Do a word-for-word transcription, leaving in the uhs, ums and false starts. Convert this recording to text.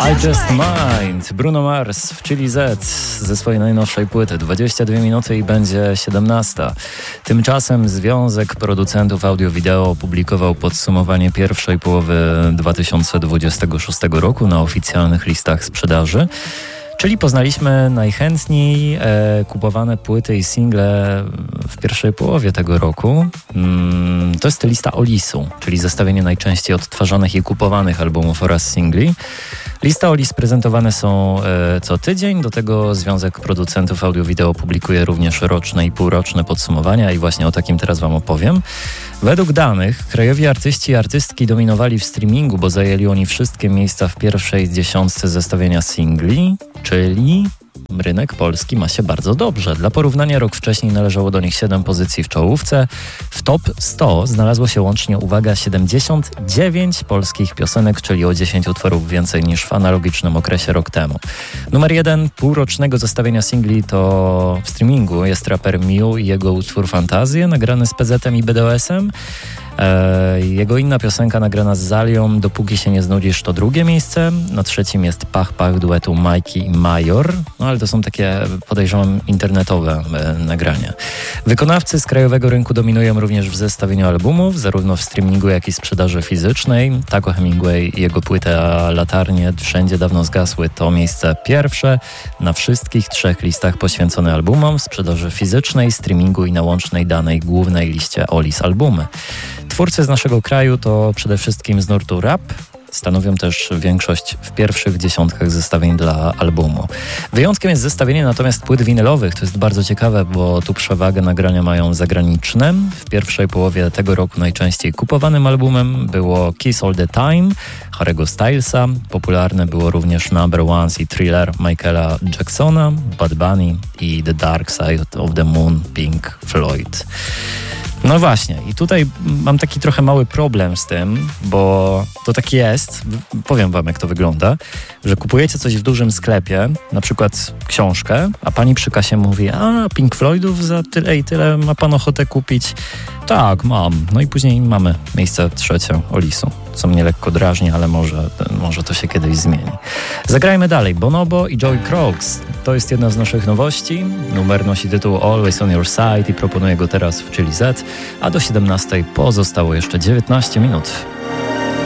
I Just Mind, Bruno Mars w Chili Z ze swojej najnowszej płyty. dwadzieścia dwie minuty i będzie siedemnasta. Tymczasem Związek Producentów Audio-Wideo opublikował podsumowanie pierwszej połowy dwa tysiące dwudziestego szóstego roku na oficjalnych listach sprzedaży. Czyli poznaliśmy najchętniej e, kupowane płyty i single w pierwszej połowie tego roku. Mm, to jest lista Olisu, czyli zestawienie najczęściej odtwarzanych i kupowanych albumów oraz singli. Lista Olis prezentowane są e, co tydzień, do tego Związek Producentów Audio-Wideo publikuje również roczne i półroczne podsumowania i właśnie o takim teraz wam opowiem. Według danych krajowi artyści i artystki dominowali w streamingu, bo zajęli oni wszystkie miejsca w pierwszej dziesiątce zestawienia singli, czyli rynek polski ma się bardzo dobrze. Dla porównania rok wcześniej należało do nich siedem pozycji w czołówce. W top sto znalazło się łącznie, uwaga, siedemdziesiąt dziewięć polskich piosenek, czyli o dziesięć utworów więcej niż w analogicznym okresie rok temu. Numer jeden półrocznego zestawienia singli to w streamingu jest raper Miu i jego utwór Fantazje, nagrany z P Z-em i B D O S-em. Eee, jego inna piosenka nagrana z Zalią, Dopóki się nie znudzisz, to drugie miejsce. Na trzecim jest Pach Pach duetu Majki i Major, no ale to są takie, podejrzewam, internetowe e, nagrania. Wykonawcy z krajowego rynku dominują również w zestawieniu albumów, zarówno w streamingu, jak i sprzedaży fizycznej. Taco Hemingway i jego płyta Latarnie Wszędzie dawno zgasły to miejsce pierwsze na wszystkich trzech listach poświęcone albumom w sprzedaży fizycznej, streamingu i na łącznej danej głównej liście Olis albumy. Twórcy z naszego kraju to przede wszystkim z nurtu rap, stanowią też większość w pierwszych dziesiątkach zestawień dla albumu. Wyjątkiem jest zestawienie natomiast płyt winylowych. To jest bardzo ciekawe, bo tu przewagę nagrania mają zagraniczne. W pierwszej połowie tego roku najczęściej kupowanym albumem było Kiss All The Time Harry'ego Stylesa. Popularne było również Number Ones i Thriller Michaela Jacksona, Bad Bunny i The Dark Side of the Moon Pink Floyd. No właśnie, i tutaj mam taki trochę mały problem z tym, bo to tak jest, powiem wam jak to wygląda, że kupujecie coś w dużym sklepie, na przykład książkę, a pani przy kasie mówi, a Pink Floydów za tyle i tyle ma pan ochotę kupić? Tak, mam. No i później mamy miejsce trzecie Olisu, co mnie lekko drażni, ale może, może to się kiedyś zmieni. Zagrajmy dalej. Bonobo i Joey Croaks. To jest jedna z naszych nowości. Numer nosi tytuł Always on Your Side i proponuję go teraz w Chili Z, a do siedemnastej pozostało jeszcze dziewiętnaście minut.